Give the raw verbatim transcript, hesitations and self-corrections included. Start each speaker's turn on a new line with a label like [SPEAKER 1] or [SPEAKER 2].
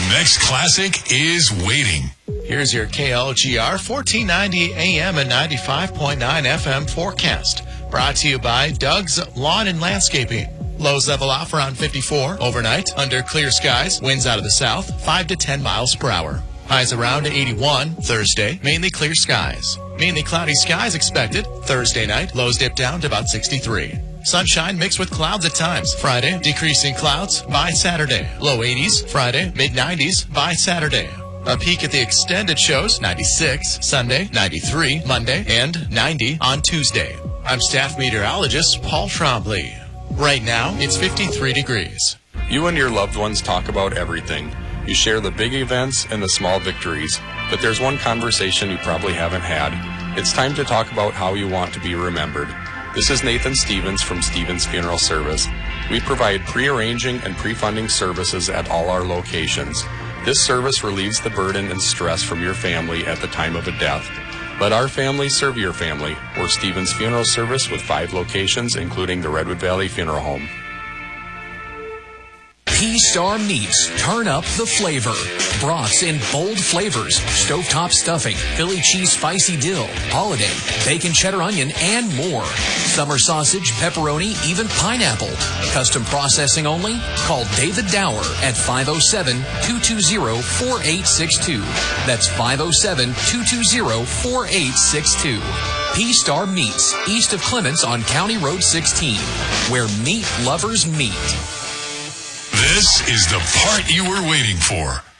[SPEAKER 1] next classic is waiting.
[SPEAKER 2] Here's your K L G R fourteen ninety A M and ninety-five point nine F M forecast. Brought to you by Doug's Lawn and Landscaping. Lows level off around fifty-four. Overnight, under clear skies, winds out of the south, five to ten miles per hour. Highs around eighty-one. Thursday, mainly clear skies. Mainly cloudy skies expected. Thursday night, lows dip down to about sixty-three. Sunshine mixed with clouds at times. Friday, decreasing clouds by Saturday. Low eighties. Friday, mid nineties by Saturday. A peek at the extended shows, ninety-six. Sunday, ninety-three. Monday, and ninety on Tuesday. I'm staff meteorologist Paul Trombley. Right now, it's fifty-three degrees.
[SPEAKER 3] You and your loved ones talk about everything. You share the big events and the small victories. But there's one conversation you probably haven't had. It's time to talk about how you want to be remembered. This is Nathan Stevens from Stevens Funeral Service. We provide pre-arranging and pre-funding services at all our locations. This service relieves the burden and stress from your family at the time of a death. Let our family serve your family. We're Stevens Funeral Service with five locations, including the Redwood Valley Funeral Home.
[SPEAKER 4] P-Star Meats. Turn up the flavor. Brats in bold flavors. Stovetop stuffing, Philly cheese spicy dill, holiday, bacon cheddar onion, and more. Summer sausage, pepperoni, even pineapple. Custom processing only? Call David Dower at five oh seven, two two zero, four eight six two. That's five oh seven, two two zero, four eight six two. P-Star Meats, east of Clements on County Road sixteen, where meat lovers meet.
[SPEAKER 1] This is the part you were waiting for.